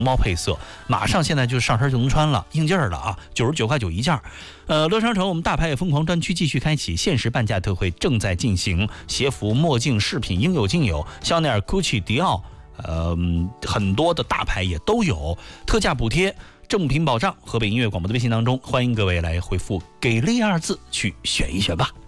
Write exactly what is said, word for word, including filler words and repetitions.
猫配色，马上现在就上身就能穿了，应劲儿了啊！九十九块九一件。呃，乐商城我们大牌也疯狂专区继续开启，限时半价特惠正在进行，鞋服、墨镜、饰品应有尽有，香奈儿、Gucci、迪奥，呃，很多的大牌也都有特价补贴。正品保障，河北音乐广播的微信当中，欢迎各位来回复“给力”二字去选一选吧。